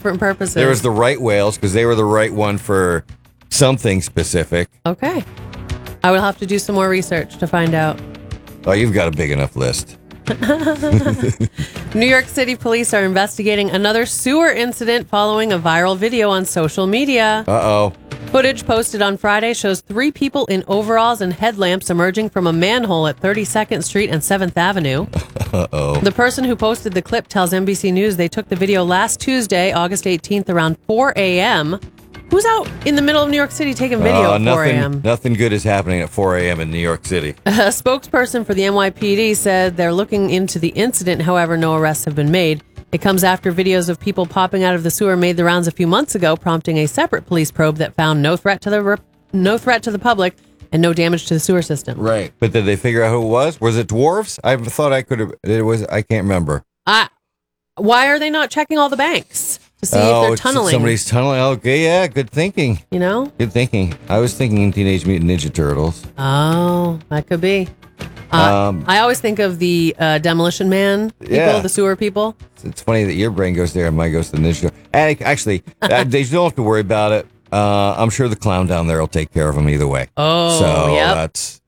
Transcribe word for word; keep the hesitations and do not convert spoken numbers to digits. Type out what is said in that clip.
different purposes. There was the right whales because they were the right one for something specific. Okay. I will have to do some more research to find out. Oh, you've got a big enough list. New York City police are investigating another sewer incident following a viral video on social media. Uh-oh. Footage posted on Friday shows three people in overalls and headlamps emerging from a manhole at thirty-second Street and seventh Avenue. Uh-oh. The person who posted the clip tells N B C News they took the video last Tuesday, August eighteenth, around four a.m. Who's out in the middle of New York City taking video Uh, at four nothing, a.m.? nothing good is happening at four a.m. in New York City. A spokesperson for the N Y P D said they're looking into the incident. However, no arrests have been made. It comes after videos of people popping out of the sewer made the rounds a few months ago, prompting a separate police probe that found no threat to the re- no threat to the public and no damage to the sewer system. Right. But did they figure out who it was? Was it dwarves? I thought I could have. It was. I can't remember. I, why are they not checking all the banks to see oh, if they're it's tunneling? Somebody's tunneling. Okay, yeah, good thinking. You know? Good thinking. I was thinking Teenage Mutant Ninja Turtles. Oh, that could be. Uh, Um, I always think of the uh, Demolition Man people, Yeah. the sewer people. It's funny that your brain goes there and mine goes to the Ninja. And actually, uh, they don't have to worry about it. Uh, I'm sure the clown down there will take care of them either way. Oh, so yep. that's